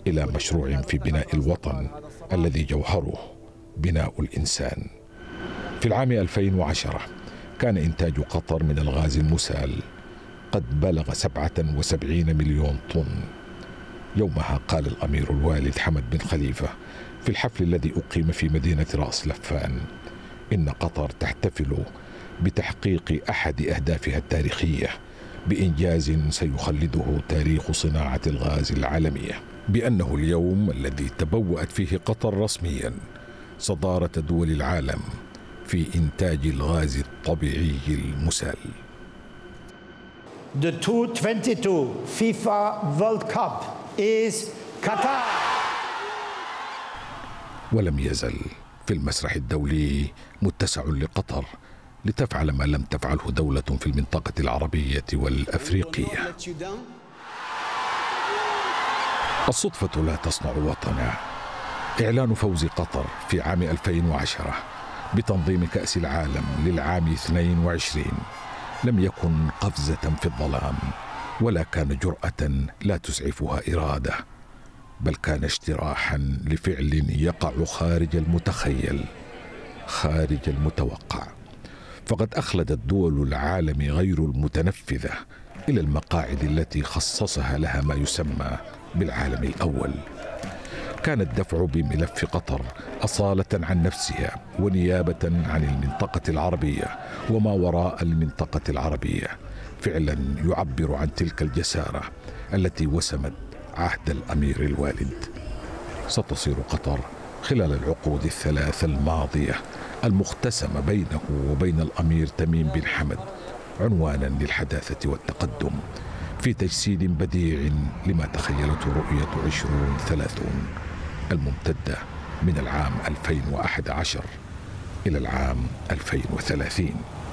إلى مشروع في بناء الوطن الذي جوهره بناء الإنسان. في العام 2010 كان إنتاج قطر من الغاز المسال قد بلغ 77 مليون طن. يومها قال الأمير الوالد حمد بن خليفة في الحفل الذي أقيم في مدينة رأس لفان إن قطر تحتفل بتحقيق أحد أهدافها التاريخية بإنجاز سيخلده تاريخ صناعة الغاز العالمية، بأنه اليوم الذي تبوأت فيه قطر رسميا صدارة دول العالم في إنتاج الغاز الطبيعي المسال. The 2022 FIFA World Cup is Qatar. ولم يزل في المسرح الدولي متسع لقطر لتفعل ما لم تفعله دولة في المنطقة العربية والأفريقية. الصدفة لا تصنع وطنا. إعلان فوز قطر في عام 2010 بتنظيم كأس العالم للعام 22 لم يكن قفزة في الظلام، ولا كان جرأة لا تسعفها إرادة، بل كان اجتراحا لفعل يقع خارج المتخيل، خارج المتوقع. فقد أخلدت دول العالم غير المتنفذة إلى المقاعد التي خصصها لها ما يسمى بالعالم الأول. كان الدفع بملف قطر أصالة عن نفسها ونيابة عن المنطقة العربية وما وراء المنطقة العربية فعلا يعبر عن تلك الجسارة التي وسمت عهد الأمير الوالد. ستصير قطر خلال العقود الثلاث الماضية المختسمة بينه وبين الأمير تميم بن حمد عنوانا للحداثة والتقدم في تجسيد بديع لما تخيلته رؤية 2030 الممتدة من العام 2011 إلى العام 2030.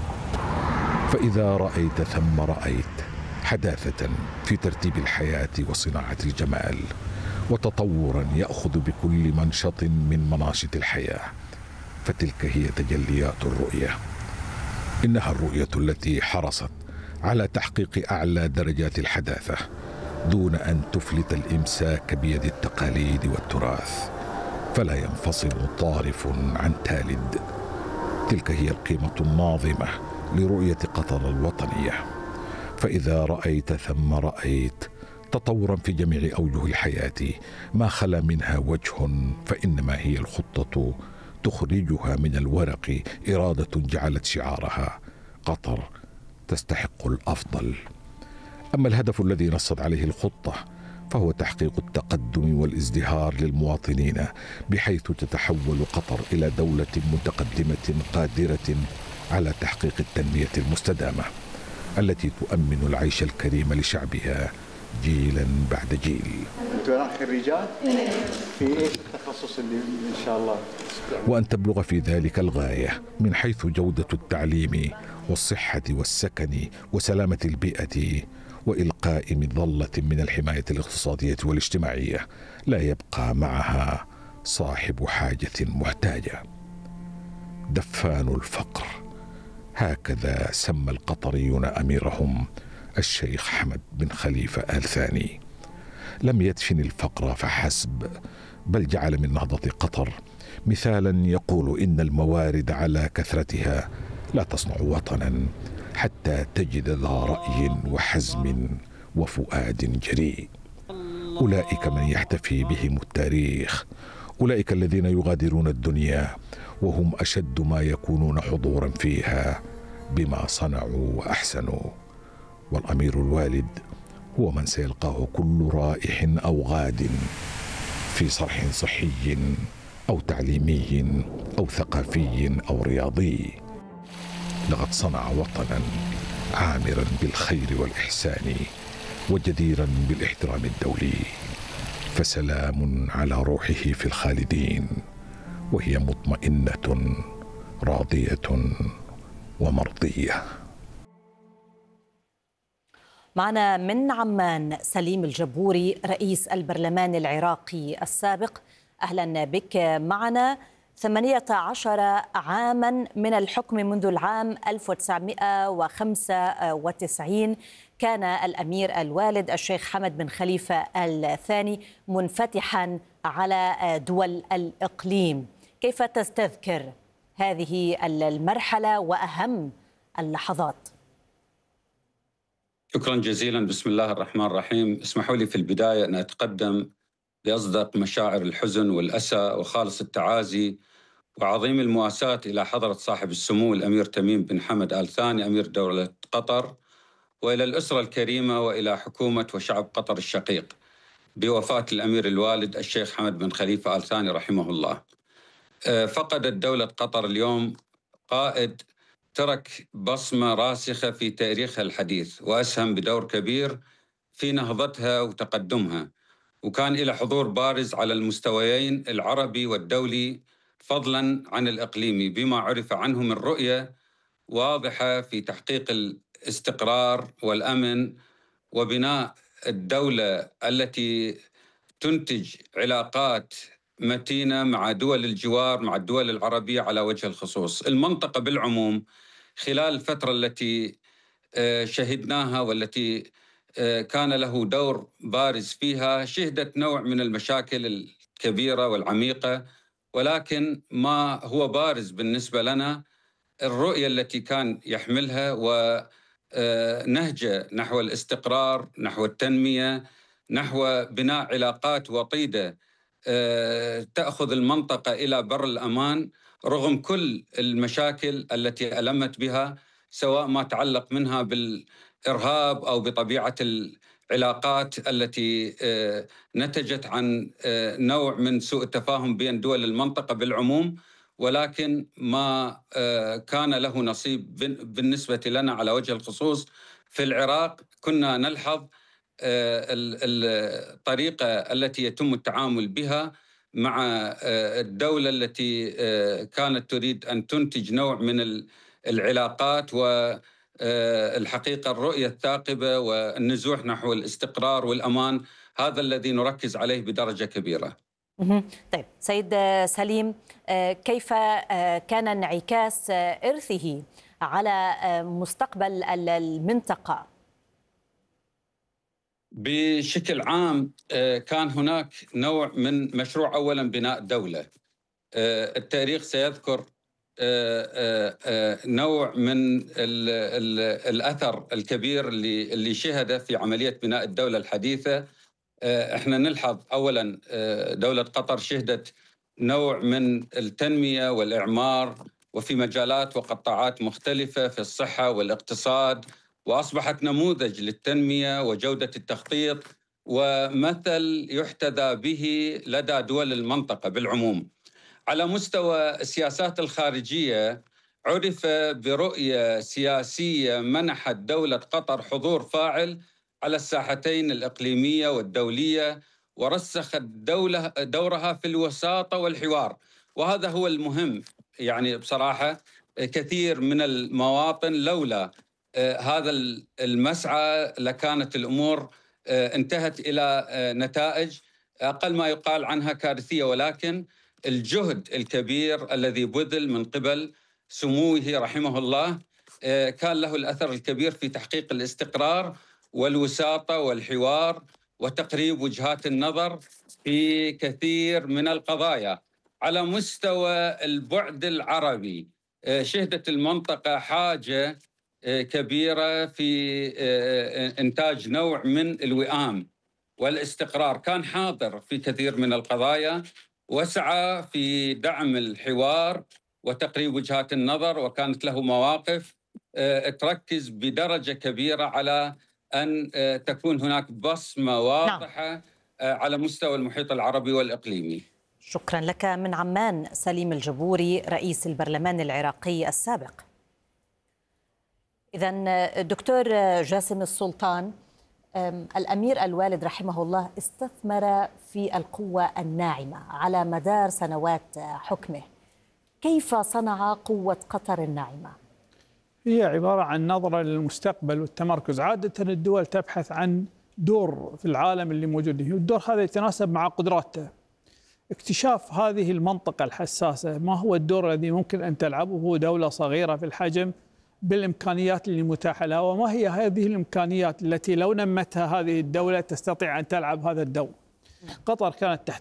فإذا رأيت ثم رأيت حداثة في ترتيب الحياة وصناعة الجمال، وتطورا يأخذ بكل منشط من مناشط الحياة، فتلك هي تجليات الرؤية. إنها الرؤية التي حرصت على تحقيق أعلى درجات الحداثة دون أن تفلت الإمساك بيد التقاليد والتراث، فلا ينفصل طارف عن تالد. تلك هي القيمة الناظمة لرؤية قطر الوطنية. فإذا رأيت ثم رأيت تطورا في جميع أوجه الحياة ما خلا منها وجه، فإنما هي الخطة تخرجها من الورق إرادة جعلت شعارها قطر تستحق الأفضل. أما الهدف الذي نصت عليه الخطة فهو تحقيق التقدم والازدهار للمواطنين، بحيث تتحول قطر إلى دولة متقدمة قادرة على تحقيق التنمية المستدامة التي تؤمن العيش الكريم لشعبها جيلا بعد جيل. أنتم خريجات في إيش التخصص اللي إن شاء الله؟ وأن تبلغ في ذلك الغاية من حيث جودة التعليم والصحة والسكن وسلامة البيئة، وإلقاء مظلة من الحماية الاقتصادية والاجتماعية لا يبقى معها صاحب حاجة محتاجة. دفان الفقر، هكذا سمى القطريون أميرهم الشيخ حمد بن خليفة آل ثاني. لم يدفن الفقر فحسب، بل جعل من نهضة قطر مثالا يقول إن الموارد على كثرتها لا تصنع وطنا حتى تجد ذا رأي وحزم وفؤاد جريء. أولئك من يحتفي بهم التاريخ، أولئك الذين يغادرون الدنيا وهم أشد ما يكونون حضورا فيها بما صنعوا وأحسنوا. والأمير الوالد هو من سيلقاه كل رائح أو غاد في صرح صحي أو تعليمي أو ثقافي أو رياضي. لقد صنع وطنا عامرا بالخير والإحسان وجديرا بالاحترام الدولي، فسلام على روحه في الخالدين، وهي مطمئنة راضية ومرضية. معنا من عمان سليم الجبوري رئيس البرلمان العراقي السابق. أهلا بك معنا. 18 عاما من الحكم منذ العام 1995، كان الأمير الوالد الشيخ حمد بن خليفة الثاني منفتحا على دول الإقليم. كيف تستذكر هذه المرحلة وأهم اللحظات؟ شكرا جزيلا. بسم الله الرحمن الرحيم. اسمحوا لي في البداية أن أتقدم بأصدق مشاعر الحزن والأسى وخالص التعازي وعظيم المواساة إلى حضرة صاحب السمو الأمير تميم بن حمد آل ثاني أمير دولة قطر، وإلى الأسرة الكريمة، وإلى حكومة وشعب قطر الشقيق بوفاة الأمير الوالد الشيخ حمد بن خليفة آل ثاني رحمه الله. فقدت دولة قطر اليوم قائد ترك بصمة راسخة في تاريخها الحديث، وأسهم بدور كبير في نهضتها وتقدمها، وكان إلى حضور بارز على المستويين العربي والدولي فضلا عن الإقليمي، بما عرف عنه من رؤية واضحة في تحقيق الاستقرار والأمن وبناء الدولة التي تنتج علاقات متينة مع دول الجوار، مع الدول العربية على وجه الخصوص. المنطقة بالعموم خلال الفترة التي شهدناها والتي كان له دور بارز فيها شهدت نوع من المشاكل الكبيرة والعميقة، ولكن ما هو بارز بالنسبة لنا الرؤية التي كان يحملها ونهجة نحو الاستقرار، نحو التنمية، نحو بناء علاقات وطيدة تأخذ المنطقة إلى بر الأمان رغم كل المشاكل التي ألمت بها، سواء ما تعلق منها بالإرهاب أو بطبيعة العلاقات التي نتجت عن نوع من سوء التفاهم بين دول المنطقة بالعموم. ولكن ما كان له نصيب بالنسبة لنا على وجه الخصوص في العراق، كنا نلحظ الطريقة التي يتم التعامل بها مع الدولة التي كانت تريد أن تنتج نوع من العلاقات، والحقيقة الرؤية الثاقبة والنزوح نحو الاستقرار والأمان هذا الذي نركز عليه بدرجة كبيرة. طيب سيد سليم، كيف كان انعكاس إرثه على مستقبل المنطقة؟ بشكل عام كان هناك نوع من مشروع أولا بناء دولة. التاريخ سيذكر نوع من الأثر الكبير اللي شهد في عملية بناء الدولة الحديثة. احنا نلحظ اولا دولة قطر شهدت نوع من التنمية والإعمار وفي مجالات وقطاعات مختلفة في الصحة والاقتصاد، وأصبحت نموذج للتنمية وجودة التخطيط ومثل يحتذى به لدى دول المنطقة بالعموم. على مستوى السياسات الخارجية عرف برؤية سياسية منحت دولة قطر حضور فاعل على الساحتين الإقليمية والدولية، ورسخت دورها في الوساطة والحوار، وهذا هو المهم. يعني بصراحة كثير من المواطن لولا هذا المسعى لكانت الأمور انتهت إلى نتائج أقل ما يقال عنها كارثية، ولكن الجهد الكبير الذي بذل من قبل سموه رحمه الله كان له الأثر الكبير في تحقيق الاستقرار والوساطة والحوار وتقريب وجهات النظر في كثير من القضايا. على مستوى البعد العربي شهدت المنطقة حاجة كبيرة في إنتاج نوع من الوئام والاستقرار، كان حاضر في كثير من القضايا وسعى في دعم الحوار وتقريب وجهات النظر، وكانت له مواقف تركز بدرجة كبيرة على أن تكون هناك بصمة واضحة على مستوى المحيط العربي والإقليمي. شكرا لك. من عمان سليم الجبوري رئيس البرلمان العراقي السابق. إذن دكتور جاسم السلطان، الأمير الوالد رحمه الله استثمر في القوة الناعمة على مدار سنوات حكمه. كيف صنع قوة قطر الناعمة؟ هي عبارة عن نظرة للمستقبل والتمركز. عادة الدول تبحث عن دور في العالم اللي موجود فيه، والدور هذا يتناسب مع قدراتها. اكتشاف هذه المنطقة الحساسة ما هو الدور الذي ممكن أن تلعبه دولة صغيرة في الحجم بالإمكانيات اللي متاحة لها، وما هي هذه الإمكانيات التي لو نمتها هذه الدولة تستطيع أن تلعب هذا الدور. قطر كانت تحتاج